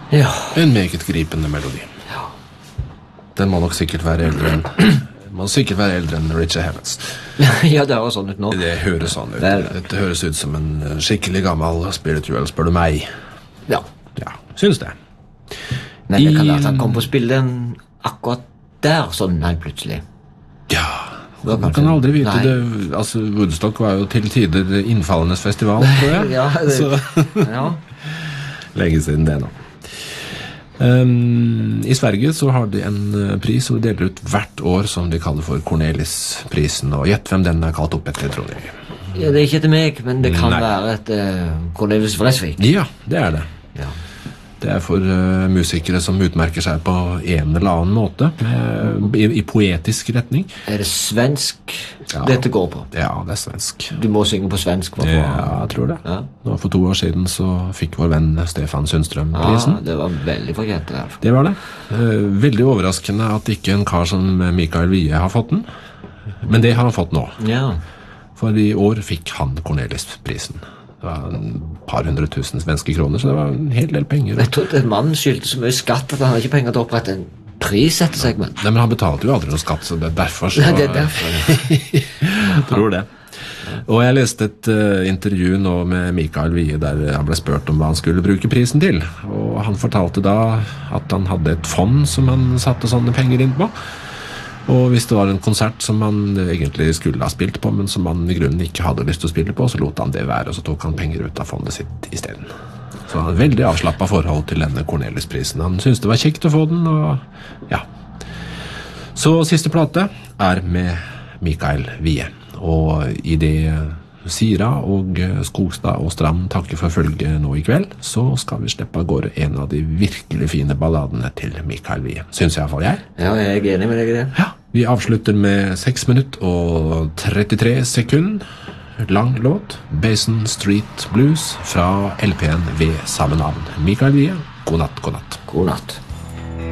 Ja. En meget gripende melodi. Ja. Den må nok sikkert være eldre enn Richie Havens. Ja, det høres sånn ut nå. Det høres sånn ut. Det høres ut som en skikkelig gammel spiritual, spør du meg. Ja. Ja, synes det. Men det kan være at han kom på spillet akkurat der, sånn nei, plutselig. Ja, man kan aldri vite det. Altså, Woodstock var jo til tider innfallenes festival, tror jeg. Ja, ja. Lenge siden det nå. I Sverige så har de en pris som de deler ut hvert år som de kaller for Cornelis-prisen, og gjett hvem den er kalt opp etter, tror jeg. Ja, det er ikke etter meg, men det kan være et Cornelis Vreeswijk. Ja, det er det. Ja. Det er for musikere som utmerker seg på en eller annen måte, i poetisk retning. Er det svensk dette går på? Ja, det er svensk. Du må synge på svensk. Ja, jeg tror det. Ja. Nå, for 2 år siden så fikk vår venn Stefan Sundstrøm prisen. Ja, det var veldig fortjent det. Det var det. Veldig overraskende at ikke en kar som Mikael Wiehe har fått den. Men det har han fått nå. Ja. For i år fikk han Cornelis-prisen. Det var et par 100 000 svenske kroner, så det var en hel del penger. Jeg trodde mannen skyldte så mye skatt at han hadde ikke penger til å opprette en pris etter segment. Nei, men han betalte jo aldri noe skatt, så det er derfor. Nei, det er derfor. Jeg tror det. Og jeg leste et intervju nå med Mikael Wiehe der han ble spurt om hva han skulle bruke prisen til. Og han fortalte da at han hadde et fond som han satte sånne penger inn på. Og hvis det var en konsert som han egentlig skulle ha spilt på, men som han i grunnen ikke hadde lyst til å spille på, så lot han det være, og så tok han penger ut av fondet sitt i stedet. Så han hadde veldig avslappet forhold til denne Cornelis-prisen. Han syntes det var kjekt å få den, og ja. Så siste plate er med Mikael Wiehe. Og i det Sira og Skogstad og Strand takker for følge nå i kveld, så skal vi slippe av gårde en av de virkelig fine balladene til Mikael Wiehe. Synes i hvert fall jeg. Ja, jeg er enig med deg i det. Ja, vi avslutter med 6 minutter og 33 sekunder. Lang låt, Basin Street Blues fra LP-en ved samme navn. Mikael Wiehe, god natt, god natt. God natt.